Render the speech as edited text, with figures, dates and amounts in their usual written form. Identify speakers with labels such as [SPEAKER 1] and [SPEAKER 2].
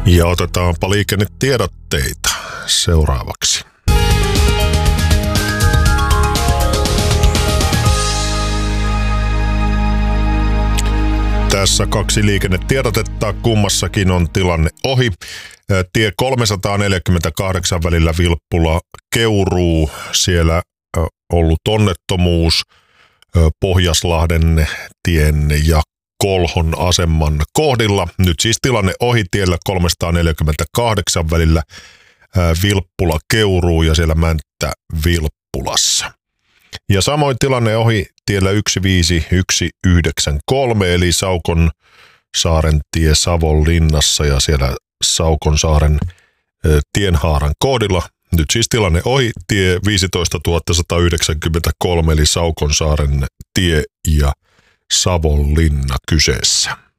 [SPEAKER 1] Ja otetaanpa liikennetiedotteita seuraavaksi. Tässä 2 liikennetiedotetta, kummassakin on tilanne ohi. Tie 348 välillä Vilppula-Keuruu, siellä ollut onnettomuus Pohjaslahden tien ja Kolhon aseman kohdilla. Nyt siis tilanne ohi tiellä 348 välillä Vilppula-Keuruu ja siellä Mänttä-Vilppulassa. Ja samoin tilanne ohi tiellä 15193 eli Saukonsaaren tie Savonlinnassa ja siellä Saukonsaaren tienhaaran kohdilla. Nyt siis tilanne ohi tie 15193 eli Saukonsaaren tie ja Savonlinna kyseessä.